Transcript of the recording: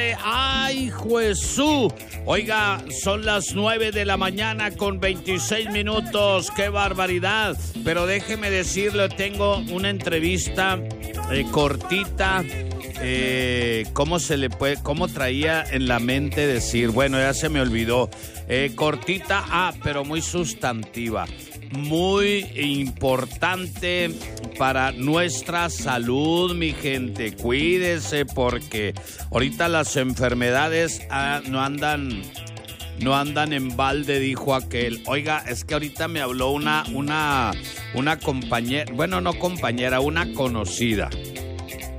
¡Ay, Jesús! Oiga, son las 9 de la mañana con 26 minutos. ¡Qué barbaridad! Pero déjeme decirle, tengo una entrevista cortita. ¿Cómo traía en la mente decir? Bueno, ya se me olvidó. Cortita, pero muy sustantiva. Muy importante para nuestra salud, mi gente. Cuídese porque ahorita las enfermedades no andan en balde, dijo aquel. Oiga, es que ahorita me habló una compañera, bueno, no compañera, una conocida.